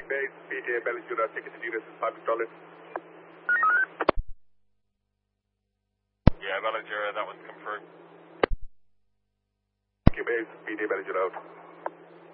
Base, BTA Belgium, ticket to units is $5. Yeah, Bellinger, that one's come through. Base, BTA Belgium out.